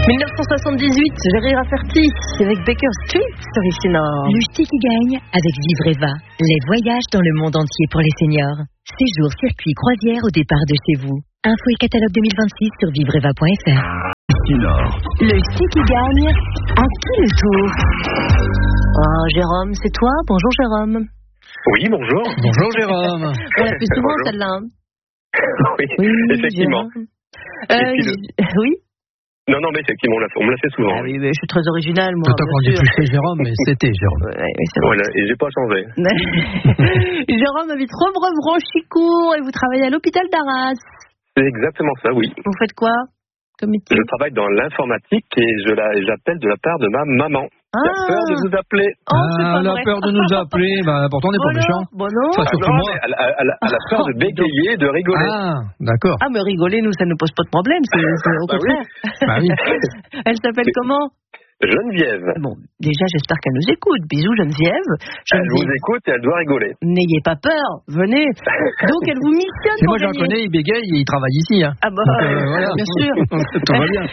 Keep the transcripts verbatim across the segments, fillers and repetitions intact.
dix-neuf cent soixante-dix-huit, Jerry Rafferty avec Baker Street sur ici Nord. Le ch'ti qui gagne avec Vivre Eva. Les voyages dans le monde entier pour les seniors. Séjour, circuit, croisière au départ de chez vous. Info et catalogue deux mille vingt-six sur vivreva point f r. Le ch'ti qui gagne, à qui le tour? Oh, Jérôme, c'est toi? Bonjour Jérôme. Oui, bonjour. Bonjour Jérôme. On l'a fait souvent Bonjour. celle-là. Oui, Oui, effectivement. Jérôme. Euh, Et puis j- oui. Non, non, mais effectivement, on, l'a fait, on me l'a fait souvent. Ah oui, mais je suis très original, moi. D'autant qu'on bien dit sûr. plus c'est Jérôme, mais c'était Jérôme. Ouais, oui, c'est vrai. Voilà, et j'ai pas changé. Jérôme habite Robrev-Branchicourt et vous travaillez à l'hôpital d'Arras. C'est exactement ça, oui. Vous faites quoi comme métier? Je travaille dans l'informatique et je la, j'appelle de la part de ma maman. Ah, J'ai peur de vous appeler. oh, c'est Ah, pas elle a vrai. peur de nous appeler. Bah, pourtant, on n'est Bon pas méchants. non, bon non. Enfin, Ah surtout non, moi. mais elle, a- elle a- elle a peur de bégayer, de rigoler. Ah, d'accord. Ah, mais rigoler, nous, ça ne nous pose pas de problème. C'est, c'est au Bah oui. contraire. Bah oui. Elle s'appelle comment? Geneviève. Bon, déjà, j'espère qu'elle nous écoute. Bisous, Geneviève. Elle vous Geneviève, écoute et elle doit rigoler. n'ayez pas peur. Venez. Donc, elle vous missionne Si pour moi j'en gagner. connais, il bégaye et il travaille ici. Hein. Ah bah, Donc, euh, voilà. bien sûr. Donc, tout va bien.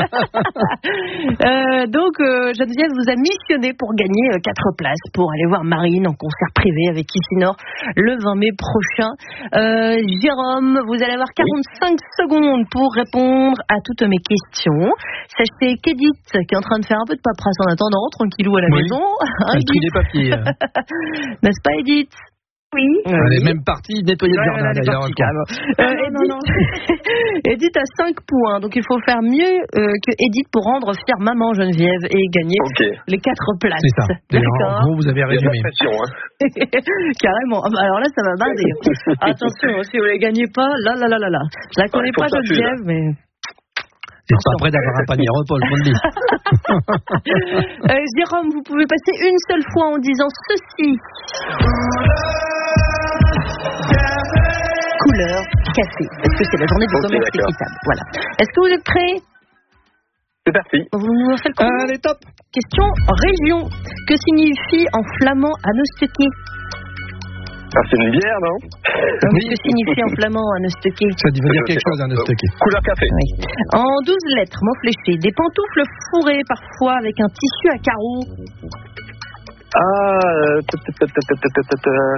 Euh, donc, euh, Geneviève vous a missionné pour gagner euh, quatre places pour aller voir Marine en concert privé avec Kissinor le vingt mai prochain. Euh, Jérôme, vous allez avoir quarante-cinq secondes pour répondre à toutes mes questions. Sachez qu'Edith, qui est en train de faire un peu de paperasse en attendant, tranquillou à la Oui. maison, hein, Elle trie Edith, les papiers. n'est-ce pas Edith? Oui. Elle est même partie nettoyer le Ouais, jardin elle est d'ailleurs. partie, carrément. Euh, non, non, Edith, Edith a cinq points, donc il faut faire mieux euh, que Edith pour rendre fière maman Geneviève et gagner Ok. les quatre places. C'est ça. Et en D'accord. gros, vous avez Il y a de la résumé. pression, hein. Carrément. Ah bah alors là, ça va barder. Attention, si vous ne les gagnez pas, là, là, là, là, là. Je la connais il faut pas, que ça fuse, Geneviève, mais. C'est pas près d'avoir un panier repas, je vous le dis. Euh, Jérôme, vous pouvez passer une seule fois en disant ceci. Couleur café. Parce que c'est la journée du Ok, commerce d'accord. équitable. Voilà. Est-ce que vous êtes prêts? C'est parti. Vous nous en faites le chrono. Allez, top. Question région. Que signifie en flamand Anosteke? Ah, c'est une bière, non? Oui. Que signifie en flamand Anosteke? Ça veut dire quelque chose, un stocké. Couleur café. Oui. En douze lettres, mot fléché. Des pantoufles fourrées parfois avec un tissu à carreaux. Ah, euh, t- t- t- t- t- t- t- t-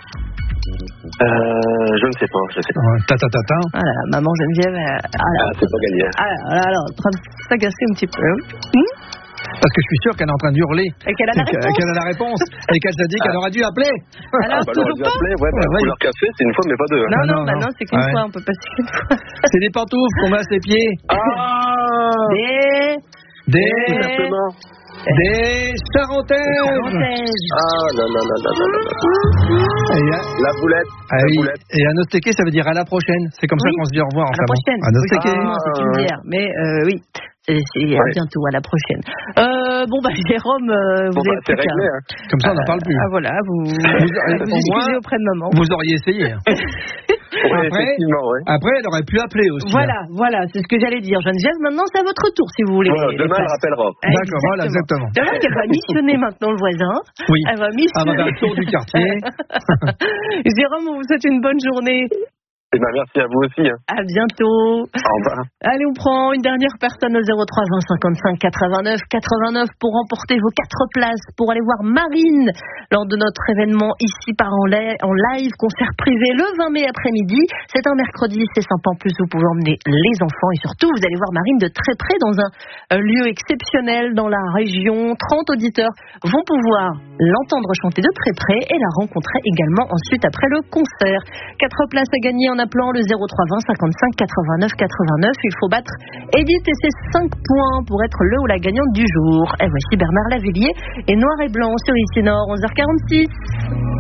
euh, je ne sais pas, je ne sais pas. Ta ta ta ta. Voilà, maman Geneviève, euh, ah là, Ah, c'est pas gagné. ah là, ah là, là, en train de s'agacer un petit peu. Parce que je suis sûr qu'elle est en train d'hurler. Et qu'elle a la Et que- réponse. qu'elle a la réponse. Et qu'elle s'est dit qu'elle aurait dû appeler. Alors, Ah, bah, toujours alors, pas? appelé, ouais, bah, Ouais, couleur café, c'est une fois, mais pas deux. hein. Non, Ah, non, non, bah non. non, c'est qu'une Ouais. fois, on peut passer qu'une fois. C'est des pantoufles qu'on met à ses pieds. Ah, Des... tout Des. simplement. Des charentaises. Charentaises. Ah, là, là, là, là, là, là, là. Et, euh, La boulette. ah la oui. boulette. Et un ostéqué, ça veut dire à la prochaine. C'est comme Oui. ça qu'on se dit au revoir en À la flamand. prochaine. Un Oui, ostéqué. forcément, c'est une bière. Mais euh, oui, c'est, c'est à Ouais. bientôt, à la prochaine. Euh, bon, bah, Jérôme, euh, vous Bon, bah, avez c'est plus qu'à- réglé, hein. Comme ça, on n'en parle plus. Ah voilà, vous vous, au excusez moins- auprès de maman. Vous auriez essayé. hein. Ouais, Après- effectivement, ouais. Après, elle aurait pu appeler aussi. hein. Voilà, voilà, c'est ce que j'allais dire. Geneviève, maintenant c'est à votre tour si vous voulez. Voilà, les demain, elle places. rappellera. D'accord, voilà, exactement. C'est vrai qu'elle va missionner maintenant le voisin. Oui. Elle va Ah, bah, missionner. faire le tour du quartier. Jérôme, on vous souhaite une bonne journée. Eh ben, merci à vous aussi. Hein. À bientôt. Au revoir. Allez, on prend une dernière personne au zéro trois vingt cinquante-cinq quatre-vingt-neuf quatre-vingt-neuf pour remporter vos quatre places pour aller voir Marine lors de notre événement ici par en live, en live concert privé le vingt mai après-midi. C'est un mercredi, c'est sympa. En plus, vous pouvez emmener les enfants et surtout, vous allez voir Marine de très près dans un euh, lieu exceptionnel dans la région. trente auditeurs vont pouvoir l'entendre chanter de très près et la rencontrer également ensuite après le concert. Quatre places à gagner en appelant le zéro trois vingt cinquante-cinq quatre-vingt-neuf quatre-vingt-neuf. Il faut battre Edith et ses cinq points pour être le ou la gagnante du jour. Et voici Bernard Lavillier et Noir et Blanc sur ici Nord, onze heures quarante-six.